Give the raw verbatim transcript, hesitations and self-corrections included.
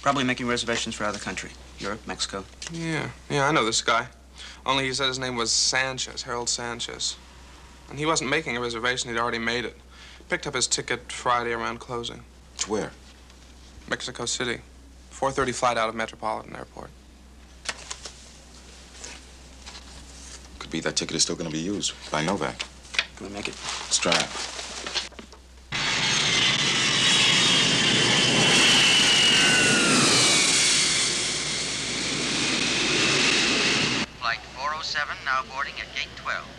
Probably making reservations for out of the country. Europe, Mexico. Yeah, yeah, I know this guy. Only he said his name was Sanchez, Harold Sanchez. And he wasn't making a reservation, he'd already made it. Picked up his ticket Friday around closing. To where? Mexico City. four thirty flight out of Metropolitan Airport. Could be that ticket is still going to be used by Novak. Can we make it? Let's try it. Flight four oh seven now boarding at gate twelve.